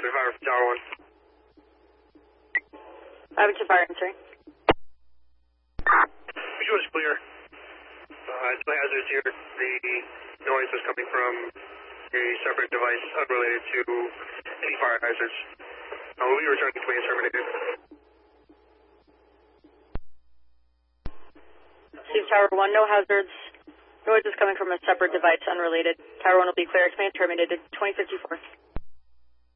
Rapid fire from Tower 1. Rapid fire answering. Visual is clear. No hazards here. The noise is coming from a separate device unrelated to any fire hazards. We'll be returning to main terminated. Steve Tower 1, no hazards. Noise is coming from a separate device unrelated. Tower 1 will be clear. Command terminated. 2054.